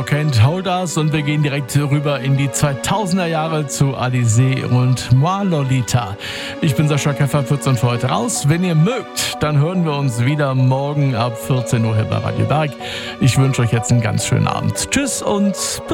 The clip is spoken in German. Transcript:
Can't Hold Us und wir gehen direkt rüber in die 2000er Jahre zu Alizé und Moi Lolita. Ich bin Sascha Käfer, 14 für heute raus. Wenn ihr mögt, dann hören wir uns wieder morgen ab 14 Uhr hier bei Radio Berg. Ich wünsche euch jetzt einen ganz schönen Abend. Tschüss und bis